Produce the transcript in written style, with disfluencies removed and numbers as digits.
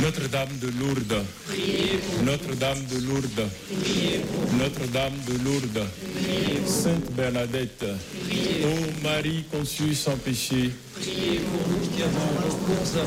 Notre-Dame de Lourdes, Notre-Dame de Lourdes, Notre-Dame de Lourdes, Sainte Bernadette, ô Marie conçue sans péché, priez pour nous qui avons recours à